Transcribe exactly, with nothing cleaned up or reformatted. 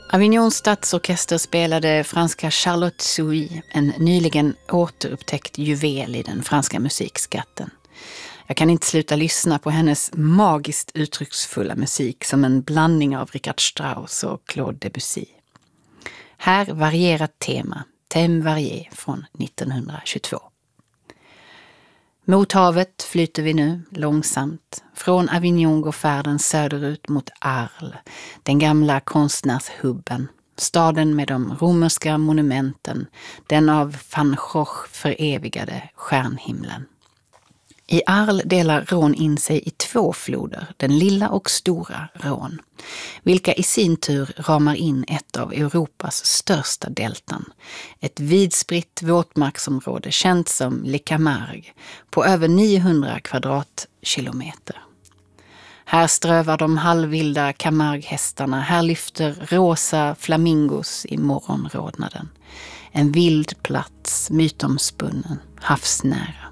Avignons stadsorkester spelade franska Charlotte Souy, en nyligen återupptäckt juvel i den franska musikskatten. Jag kan inte sluta lyssna på hennes magiskt uttrycksfulla musik som en blandning av Richard Strauss och Claude Debussy. Här varierat tema, Thème varié från nittonhundratjugotvå. Mot havet flyter vi nu långsamt. Från Avignon går färden söderut mot Arles, den gamla konstnärshubben. Staden med de romerska monumenten, den av van Gogh förevigade stjärnhimlen. I Arles delar Rhône in sig i två floder, den lilla och stora Rhône, vilka i sin tur ramar in ett av Europas största deltan. Ett vidspritt våtmarksområde känt som Le Camargue på över niohundra kvadratkilometer. Här strövar de halvvilda Camargue-hästarna, här lyfter rosa flamingos i morgonrodnaden. En vild plats, mytomspunnen, havsnära.